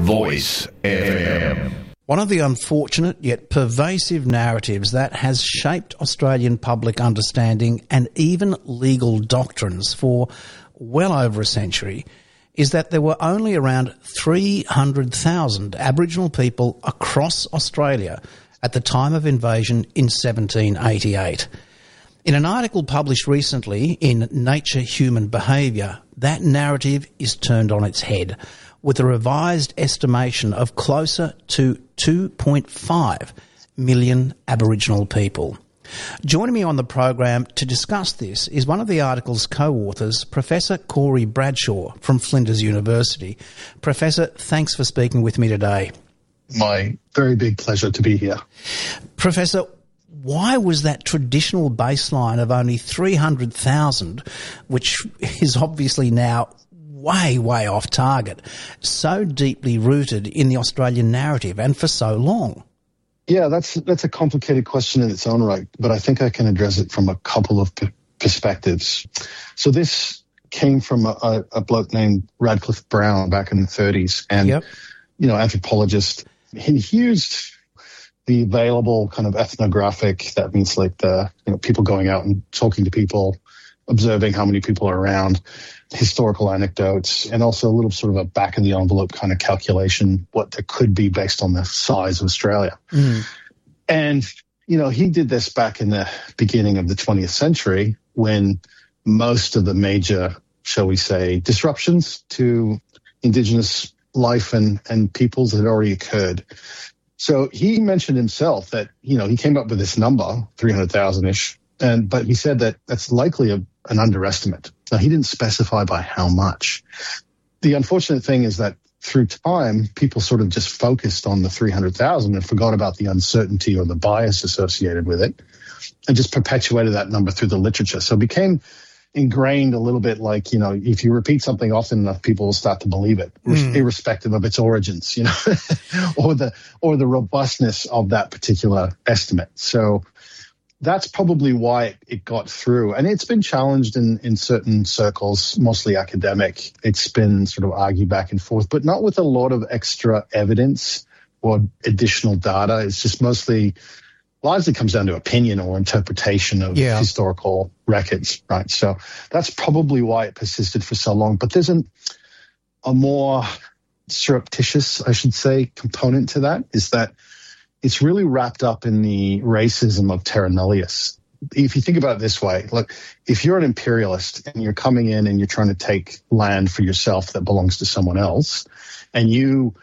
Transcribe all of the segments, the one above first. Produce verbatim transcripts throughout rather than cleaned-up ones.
Voice F M. One of the unfortunate yet pervasive narratives that has shaped Australian public understanding and even legal doctrines for well over a century is that there were only around three hundred thousand Aboriginal people across Australia at the time of invasion in seventeen eighty-eight. In an article published recently in Nature Human Behaviour, that narrative is turned on its head, with a revised estimation of closer to two point five million Aboriginal people. Joining me on the program to discuss this is one of the article's co-authors, Professor Corey Bradshaw from Flinders University. Professor, thanks for speaking with me today. My very big pleasure to be here. Professor, why was that traditional baseline of only three hundred thousand, which is obviously now way, way off target, so deeply rooted in the Australian narrative and for so long? Yeah, that's that's a complicated question in its own right, but I think I can address it from a couple of p- perspectives. So this came from a, a, a bloke named Radcliffe Brown back in the thirties, and, yep. you know, anthropologist. He used the available kind of ethnographic, that means like the, you know, people going out and talking to people, observing how many people are around, historical anecdotes, and also a little sort of a back-of-the-envelope kind of calculation, what there could be based on the size of Australia. Mm. And, you know, he did this back in the beginning of the twentieth century when most of the major, shall we say, disruptions to Indigenous life and, and peoples had already occurred. So he mentioned himself that, you know, he came up with this number, three hundred thousand-ish, and but he said that that's likely a, an underestimate. Now, he didn't specify by how much. The unfortunate thing is that through time, people sort of just focused on the three hundred thousand and forgot about the uncertainty or the bias associated with it and just perpetuated that number through the literature. So it became ingrained a little bit like, you know, if you repeat something often enough, people will start to believe it, mm. irrespective of its origins, you know, or the or the robustness of that particular estimate. So that's probably why it, it got through. And it's been challenged in, in certain circles, mostly academic. It's been sort of argued back and forth, but not with a lot of extra evidence or additional data. It's just mostly, largely comes down to opinion or interpretation of yeah. historical records, right? So that's probably why it persisted for so long. But there's an, a more surreptitious, I should say, component to that, is that it's really wrapped up in the racism of terra nullius. If you think about it this way, look, if you're an imperialist and you're coming in and you're trying to take land for yourself that belongs to someone else, and you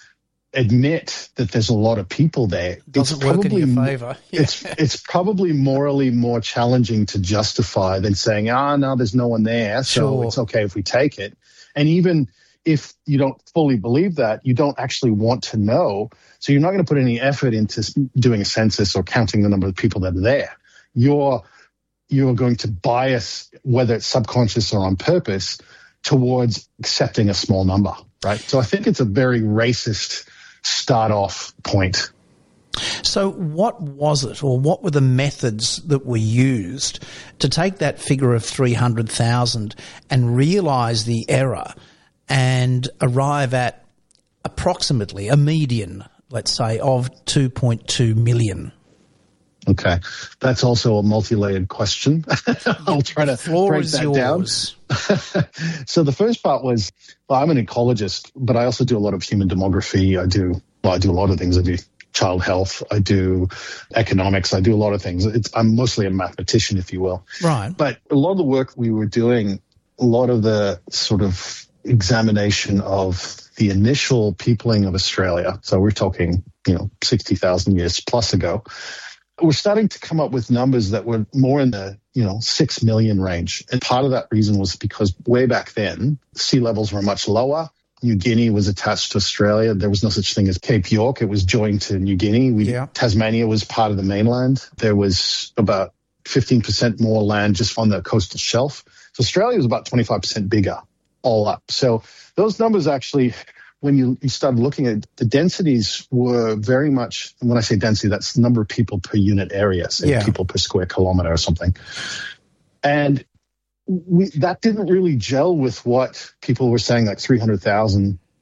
admit that there's a lot of people there, doesn't it's work probably, in your favor. Yeah. It's it's probably morally more challenging to justify than saying, ah, no, there's no one there, so sure. it's okay if we take it. And even if you don't fully believe that, you don't actually want to know, so you're not going to put any effort into doing a census or counting the number of people that are there. You're you're going to bias, whether it's subconscious or on purpose, towards accepting a small number, right? So I think it's a very racist start-off point. So what was it, or what were the methods that were used to take that figure of three hundred thousand and realise the error and arrive at approximately a median, let's say, of two point two million? Okay. That's also a multi-layered question. I'll try to break that yours. down. So the first part was, well, I'm an ecologist, but I also do a lot of human demography. I do, well, I do a lot of things. I do child health. I do economics. I do a lot of things. It's, I'm mostly a mathematician, if you will. Right. But a lot of the work we were doing, a lot of the sort of examination of the initial peopling of Australia, so we're talking, you know, sixty thousand years plus ago, we're starting to come up with numbers that were more in the, you know, six million range. And part of that reason was because way back then, sea levels were much lower. New Guinea was attached to Australia. There was no such thing as Cape York. It was joined to New Guinea. We, yeah. Tasmania was part of the mainland. There was about fifteen percent more land just on the coastal shelf. So Australia was about twenty-five percent bigger all up. So those numbers actually, when you, you started looking at the densities, were very much, and when I say density, that's the number of people per unit area, say yeah. people per square kilometer or something. And we, that didn't really gel with what people were saying, like three hundred thousand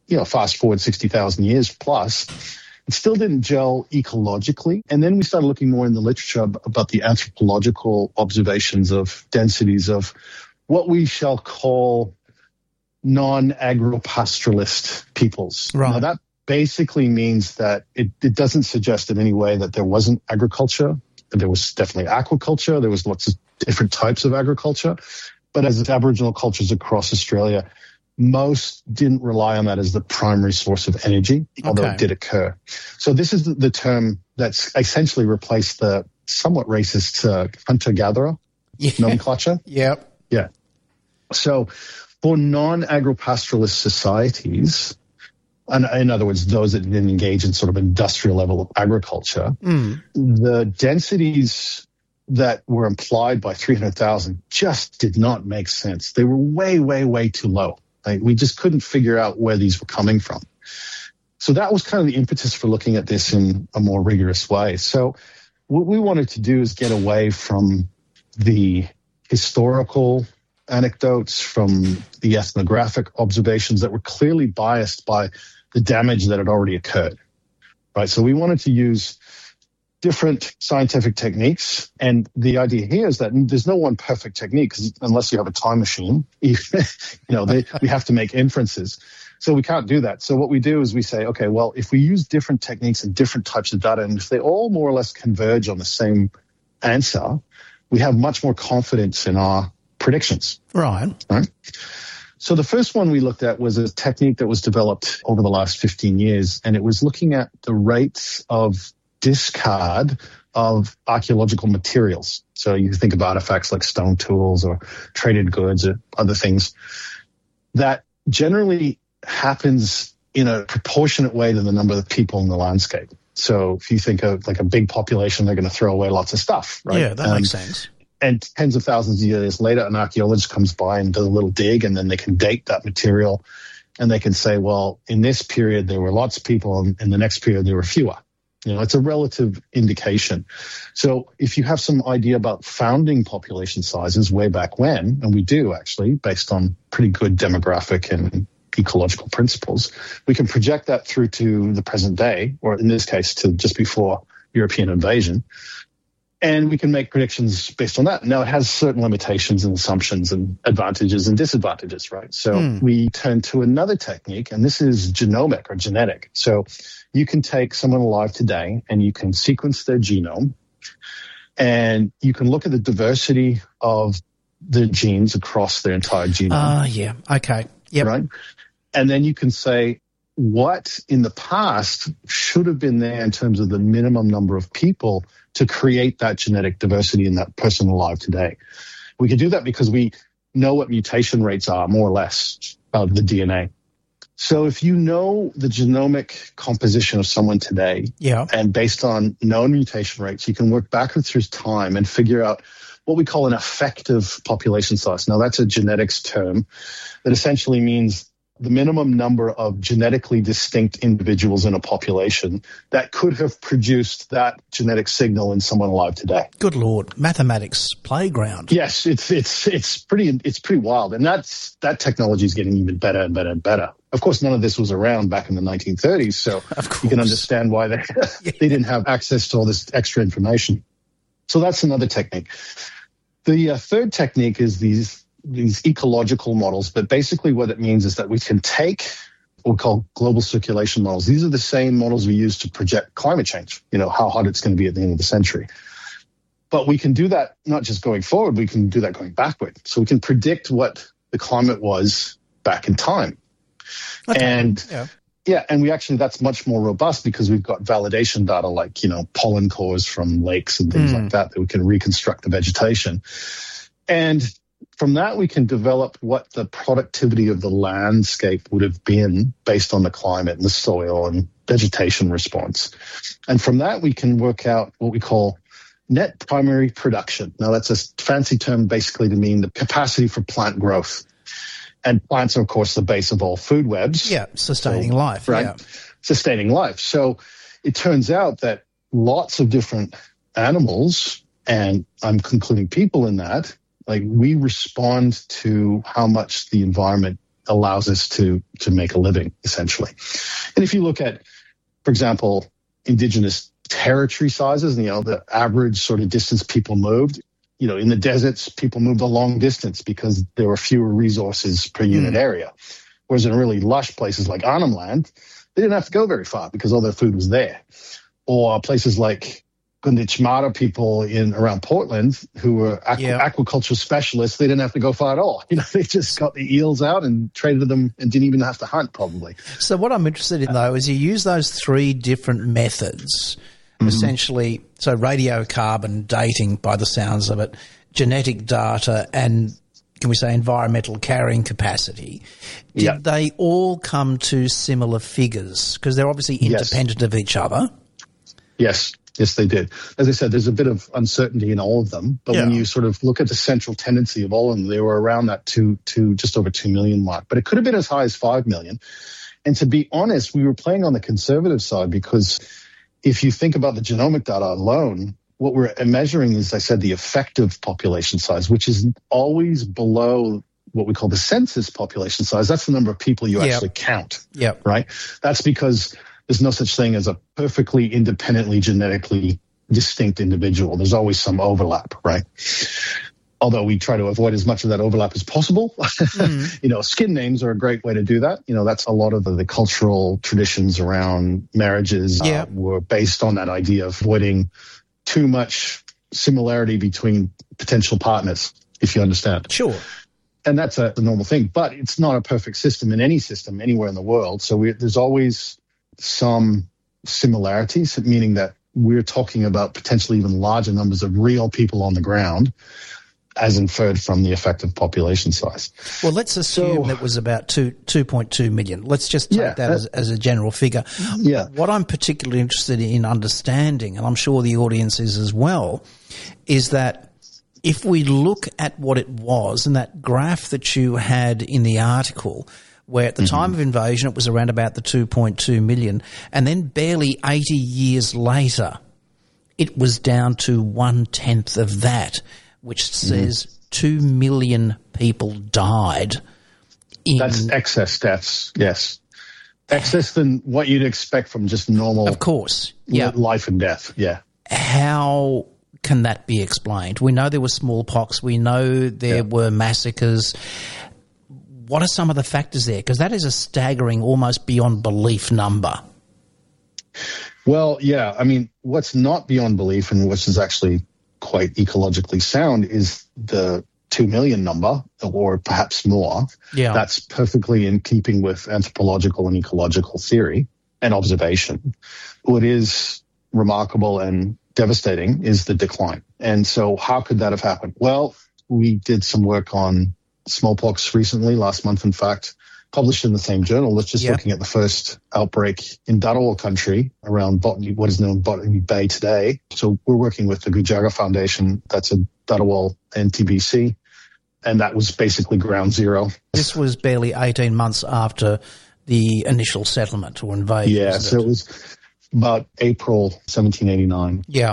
you know, fast forward sixty thousand years plus, it still didn't gel ecologically. And then we started looking more in the literature about the anthropological observations of densities of what we shall call non-agropastoralist peoples. Right. Now, that basically means that it, it doesn't suggest in any way that there wasn't agriculture. There was definitely aquaculture. There was lots of different types of agriculture. But as Aboriginal cultures across Australia, most didn't rely on that as the primary source of energy, although Okay. it did occur. So this is the, the term that's essentially replaced the somewhat racist uh, hunter-gatherer Yeah. nomenclature. Yep. Yeah. So for non-agropastoralist societies, and in other words, those that didn't engage in sort of industrial level of agriculture, Mm. the densities that were implied by three hundred thousand just did not make sense. They were way, way, way too low. Like, we just couldn't figure out where these were coming from. So that was kind of the impetus for looking at this in a more rigorous way. So what we wanted to do is get away from the historical anecdotes, from the ethnographic observations that were clearly biased by the damage that had already occurred, right? So we wanted to use different scientific techniques. And the idea here is that there's no one perfect technique, because unless you have a time machine, you know, they, we have to make inferences. So we can't do that. So what we do is we say, okay, well, if we use different techniques and different types of data, and if they all more or less converge on the same answer, we have much more confidence in our predictions. Right. Right. So the first one we looked at was a technique that was developed over the last fifteen years, and it was looking at the rates of discard of archaeological materials. So you think of artifacts like stone tools or traded goods or other things that generally happens in a proportionate way to the number of people in the landscape. So if you think of like a big population, they're going to throw away lots of stuff, right? Yeah, that Um, makes sense. And tens of thousands of years later, an archaeologist comes by and does a little dig, and then they can date that material, and they can say, well, in this period, there were lots of people, and in the next period, there were fewer. You know, it's a relative indication. So if you have some idea about founding population sizes way back when, and we do actually, based on pretty good demographic and ecological principles, we can project that through to the present day, or in this case, to just before European invasion. And we can make predictions based on that. Now, it has certain limitations and assumptions and advantages and disadvantages, right? So Hmm. we turn to another technique, and this is genomic or genetic. So you can take someone alive today and you can sequence their genome, and you can look at the diversity of the genes across their entire genome. Ah, uh, yeah. Okay. Yep. Right? And then you can say what in the past should have been there in terms of the minimum number of people to create that genetic diversity in that person alive today. We can do that because we know what mutation rates are, more or less, of the D N A. So if you know the genomic composition of someone today, Yeah. and based on known mutation rates, you can work backwards through time and figure out what we call an effective population size. Now, that's a genetics term that essentially means the minimum number of genetically distinct individuals in a population that could have produced that genetic signal in someone alive today. Good Lord. Mathematics playground. Yes, it's it's it's pretty it's pretty wild, and that's that technology is getting even better and better and better. Of course, none of this was around back in the nineteen thirties, so you can understand why they they didn't have access to all this extra information. So that's another technique. The uh, third technique is these these ecological models, but basically what it means is that we can take what we call global circulation models. These are the same models we use to project climate change, you know, how hot it's going to be at the end of the century. But we can do that not just going forward, we can do that going backward. So we can predict what the climate was back in time. Okay. And yeah. yeah, and we actually, that's much more robust because we've got validation data like, you know, pollen cores from lakes and things Mm. like that, that we can reconstruct the vegetation. And from that, we can develop what the productivity of the landscape would have been based on the climate and the soil and vegetation response. And from that, we can work out what we call net primary production. Now, that's a fancy term basically to mean the capacity for plant growth. And plants are, of course, the base of all food webs. Yeah, sustaining So, life. Right? Yeah. Sustaining life. So it turns out that lots of different animals, and I'm concluding people in that, like we respond to how much the environment allows us to to make a living, essentially. And if you look at, for example, indigenous territory sizes, you know, the average sort of distance people moved, you know, in the deserts, people moved a long distance because there were fewer resources per unit mm. area. Whereas in really lush places like Arnhem Land, they didn't have to go very far because all their food was there. Or places like Gunditjmara people in around Portland who were aqu- yeah. aquaculture specialists, they didn't have to go far at all. You know, they just got the eels out and traded them and didn't even have to hunt, probably. So what I'm interested in, though, is you use those three different methods, mm-hmm. essentially, so radiocarbon dating by the sounds of it, genetic data, and can we say environmental carrying capacity. Did yeah. they all come to similar figures? Because they're obviously independent yes. of each other. Yes. Yes, they did. As I said, there's a bit of uncertainty in all of them. But yeah. when you sort of look at the central tendency of all of them, they were around that two, two, just over two million mark. But it could have been as high as five million. And to be honest, we were playing on the conservative side because if you think about the genomic data alone, what we're measuring is, I said, the effective population size, which is always below what we call the census population size. That's the number of people you yep. actually count. Yep. Right? That's because there's no such thing as a perfectly independently genetically distinct individual. There's always some overlap, right? Although we try to avoid as much of that overlap as possible. Mm. You know, skin names are a great way to do that. You know, that's a lot of the, the cultural traditions around marriages yeah. uh, were based on that idea of avoiding too much similarity between potential partners, if you understand. Sure. And that's a, a normal thing. But it's not a perfect system in any system anywhere in the world. So we, there's always some similarities, meaning that we're talking about potentially even larger numbers of real people on the ground as inferred from the effective population size. Well, let's assume so, that was about two, two point two million. Let's just take yeah, that as, as a general figure. Yeah. What I'm particularly interested in understanding, and I'm sure the audience is as well, is that if we look at what it was and that graph that you had in the article, where at the mm-hmm. time of invasion it was around about the two point two million, and then barely eighty years later it was down to one-tenth of that, which says mm-hmm. two million people died. In That's excess deaths, yes. Excess than what you'd expect from just normal of course, yeah. life and death, yeah. How can that be explained? We know there was smallpox. We know there yeah. were massacres. What are some of the factors there? Because that is a staggering, almost beyond belief number. Well, yeah. I mean, what's not beyond belief and which is actually quite ecologically sound is the two million number, or perhaps more. Yeah. That's perfectly in keeping with anthropological and ecological theory and observation. What is remarkable and devastating is the decline. And so how could that have happened? Well, we did some work on smallpox recently, last month, in fact, published in the same journal. That's just yep. looking at the first outbreak in Dharawal country around Botany, what is known Botany Bay today. So we're working with the Gujaga Foundation. That's a Dharawal N T B C. And that was basically ground zero. This was barely eighteen months after the initial settlement or invasion. Yeah, so it? it was about April seventeen eighty-nine. Yeah.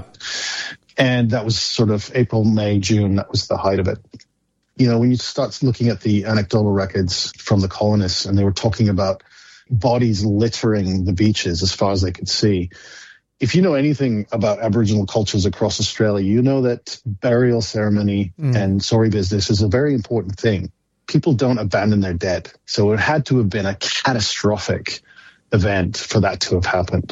And that was sort of April, May, June. That was the height of it. You know, when you start looking at the anecdotal records from the colonists, and they were talking about bodies littering the beaches as far as they could see. If you know anything about Aboriginal cultures across Australia, you know that burial ceremony mm. and sorry business is a very important thing. People don't abandon their dead. So it had to have been a catastrophic event for that to have happened.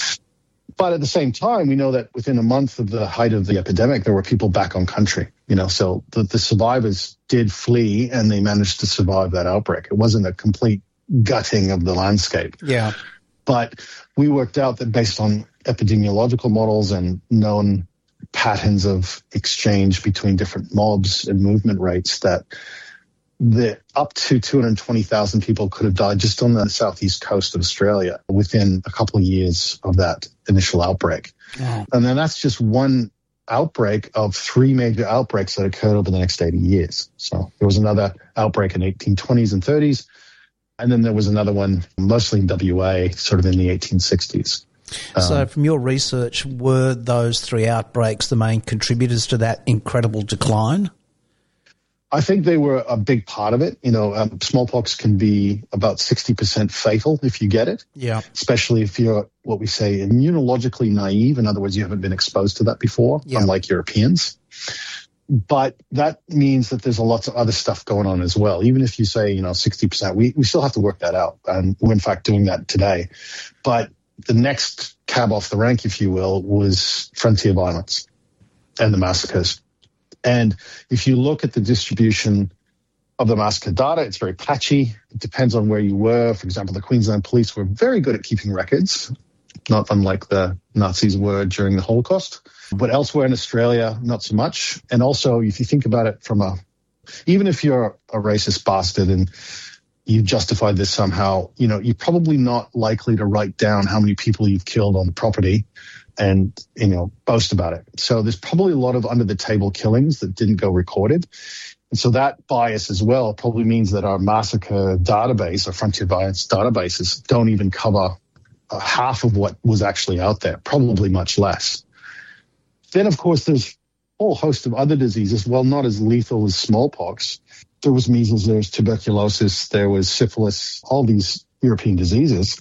But at the same time, we know that within a month of the height of the epidemic, there were people back on country, you know, so the, the survivors did flee and they managed to survive that outbreak. It wasn't a complete gutting of the landscape. Yeah. But we worked out that based on epidemiological models and known patterns of exchange between different mobs and movement rates, that the up to two hundred twenty thousand people could have died just on the southeast coast of Australia within a couple of years of that initial outbreak. Wow. And then that's just one outbreak of three major outbreaks that occurred over the next eighty years. So there was another outbreak in eighteen twenties and thirties, and then there was another one mostly in W A sort of in the eighteen sixties. So um, from your research, were those three outbreaks the main contributors to that incredible decline? I think they were a big part of it. You know, um, smallpox can be about sixty percent fatal if you get it. Yeah. Especially if you're what we say immunologically naive. In other words, you haven't been exposed to that before, yeah. unlike Europeans. But that means that there's a lot of other stuff going on as well. Even if you say, you know, sixty percent, we, we still have to work that out. And we're in fact doing that today. But the next cab off the rank, if you will, was frontier violence and the massacres. And if you look at the distribution of the massacre data, it's very patchy. It depends on where you were. For example, the Queensland police were very good at keeping records, not unlike the Nazis were during the Holocaust. But elsewhere in Australia, not so much. And also, if you think about it from a, even if you're a racist bastard and you justified this somehow, you know, you're probably not likely to write down how many people you've killed on the property and, you know, boast about it. So there's probably a lot of under-the-table killings that didn't go recorded. And so that bias as well probably means that our massacre database, our frontier violence databases, don't even cover uh, half of what was actually out there, probably much less. Then, of course, there's a whole host of other diseases, well, not as lethal as smallpox. There was measles, there was tuberculosis, there was syphilis, all these European diseases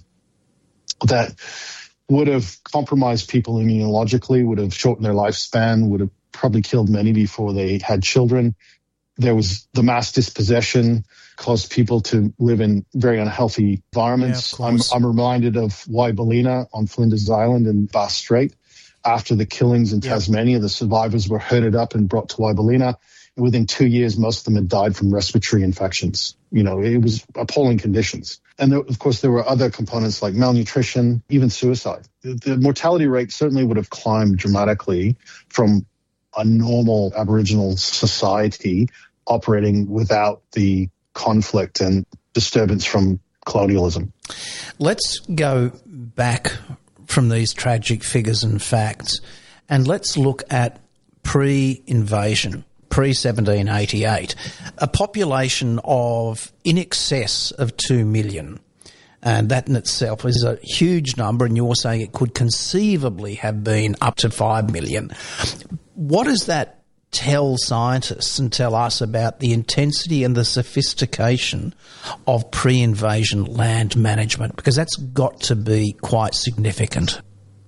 that would have compromised people immunologically, would have shortened their lifespan, would have probably killed many before they had children. There was the mass dispossession, caused people to live in very unhealthy environments. Yeah, I'm, I'm reminded of Wybolina on Flinders Island and Bass Strait. After the killings in yeah. Tasmania, the survivors were herded up and brought to Wybolina. And within two years, most of them had died from respiratory infections. You know, it was appalling conditions. And there, of course, there were other components like malnutrition, even suicide. The, the mortality rate certainly would have climbed dramatically from a normal Aboriginal society operating without the conflict and disturbance from colonialism. Let's go back from these tragic figures and facts, and let's look at pre-invasion, pre-seventeen eighty-eight, a population of in excess of two million. And that in itself is a huge number, and you're saying it could conceivably have been up to five million. What does that tell scientists and tell us about the intensity and the sophistication of pre-invasion land management? Because that's got to be quite significant.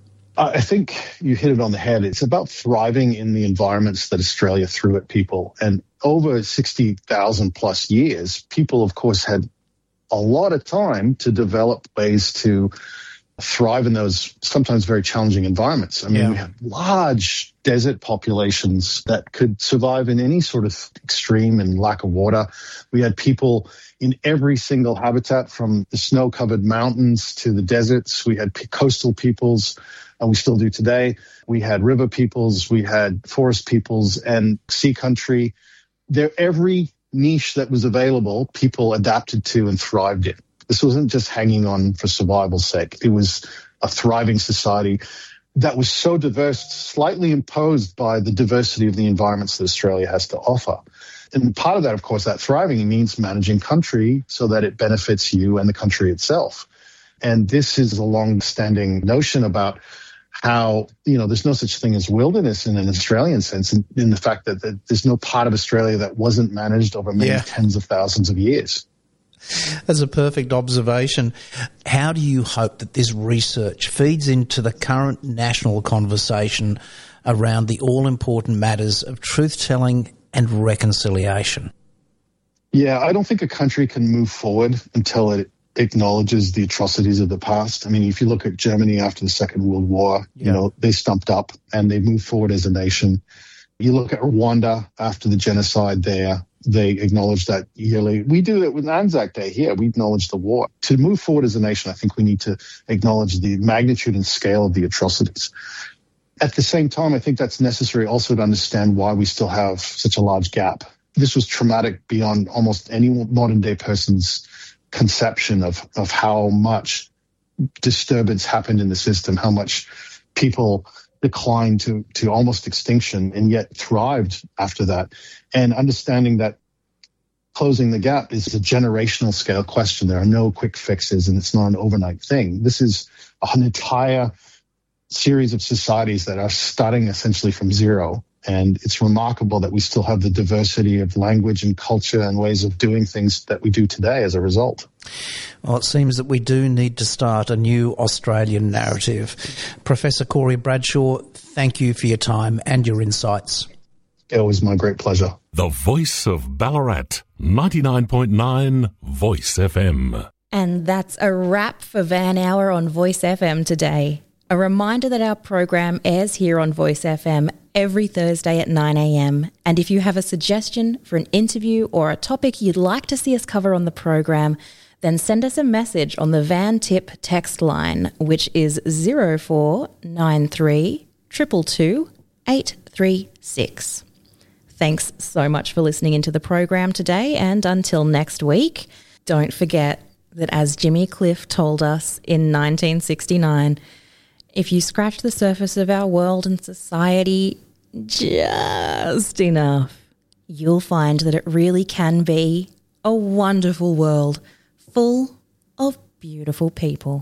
I think you hit it on the head. It's about thriving in the environments that Australia threw at people. And over sixty thousand plus years, people, of course, had a lot of time to develop ways to thrive in those sometimes very challenging environments. I mean, yeah. we have large desert populations that could survive in any sort of extreme and lack of water. We had people in every single habitat, from the snow-covered mountains to the deserts. We had coastal peoples, and we still do today. We had river peoples, we had forest peoples, and sea country. There, every niche that was available, people adapted to and thrived in. This wasn't just hanging on for survival's sake. It was a thriving society that was so diverse, slightly imposed by the diversity of the environments that Australia has to offer. And part of that, of course, that thriving means managing country so that it benefits you and the country itself. And this is a long-standing notion about how, you know, there's no such thing as wilderness in an Australian sense, in, in the fact that, that there's no part of Australia that wasn't managed over many yeah. tens of thousands of years. That's a perfect observation. How do you hope that this research feeds into the current national conversation around the all-important matters of truth-telling and reconciliation? Yeah, I don't think a country can move forward until it acknowledges the atrocities of the past. I mean, if you look at Germany after the Second World War, yeah. you know, they stumped up and they moved forward as a nation. You look at Rwanda after the genocide there, they acknowledge that yearly. We do it with Anzac Day here. We acknowledge the war. To move forward as a nation, I think we need to acknowledge the magnitude and scale of the atrocities. At the same time, I think that's necessary also to understand why we still have such a large gap. This was traumatic beyond almost any modern day person's conception of, of how much disturbance happened in the system, how much people declined to, to almost extinction and yet thrived after that. And understanding that closing the gap is a generational scale question. There are no quick fixes and it's not an overnight thing. This is an entire series of societies that are starting essentially from zero And it's remarkable that we still have the diversity of language and culture and ways of doing things that we do today as a result. Well, it seems that we do need to start a new Australian narrative. Professor Corey Bradshaw, thank you for your time and your insights. It was my great pleasure. The voice of Ballarat, ninety-nine point nine Voice F M. And that's a wrap for Van Hour on Voice F M today. A reminder that our program airs here on Voice F M every Thursday at nine a.m. And if you have a suggestion for an interview or a topic you'd like to see us cover on the program, then send us a message on the Van Tip text line, which is zero four nine three two two two eight three six. Thanks so much for listening into the program today, and until next week, don't forget that as Jimmy Cliff told us in nineteen sixty-nine, if you scratch the surface of our world and society just enough, you'll find that it really can be a wonderful world full of beautiful people.